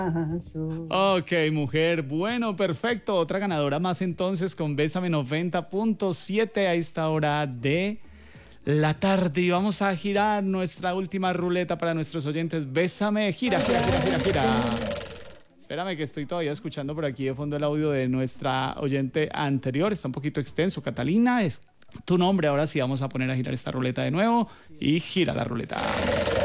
Ok, mujer. Bueno, perfecto. Otra ganadora más entonces con Bésame 90.7 a esta hora de la tarde. Y vamos a girar nuestra última ruleta para nuestros oyentes. Bésame, gira, gira, gira, gira, gira. Espérame que estoy todavía escuchando por aquí de fondo el audio de nuestra oyente anterior. Está un poquito extenso. Catalina, es tu nombre. Ahora sí vamos a poner a girar esta ruleta de nuevo. Y gira la ruleta.